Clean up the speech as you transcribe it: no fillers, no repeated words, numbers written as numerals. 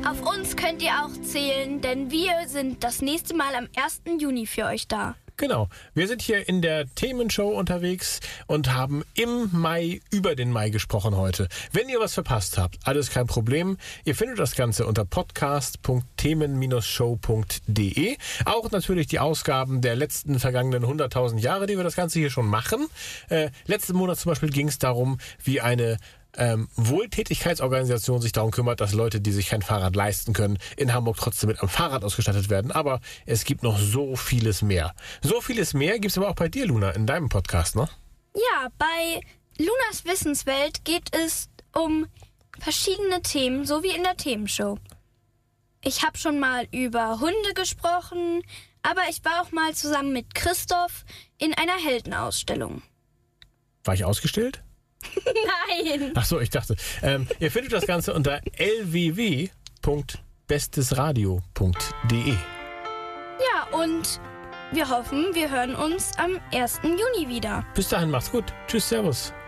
Auf uns könnt ihr auch zählen, denn wir sind das nächste Mal am 1. Juni für euch da. Genau, wir sind hier in der Themenshow unterwegs und haben im Mai über den Mai gesprochen heute. Wenn ihr was verpasst habt, alles kein Problem. Ihr findet das Ganze unter podcast.themen-show.de. Auch natürlich die Ausgaben der letzten vergangenen 100.000 Jahre, die wir das Ganze hier schon machen. Letzten Monat zum Beispiel ging es darum, wie eine Wohltätigkeitsorganisation sich darum kümmert, dass Leute, die sich kein Fahrrad leisten können, in Hamburg trotzdem mit einem Fahrrad ausgestattet werden. Aber es gibt noch so vieles mehr. So vieles mehr gibt es aber auch bei dir, Luna, in deinem Podcast, ne? Ja, bei Lunas Wissenswelt geht es um verschiedene Themen, so wie in der Themenshow. Ich habe schon mal über Hunde gesprochen, aber ich war auch mal zusammen mit Christoph in einer Heldenausstellung. War ich ausgestellt? Nein! Ach so, ich dachte. Ihr findet das Ganze unter lww.bestesradio.de. Ja, und wir hoffen, wir hören uns am 1. Juni wieder. Bis dahin, macht's gut. Tschüss, servus.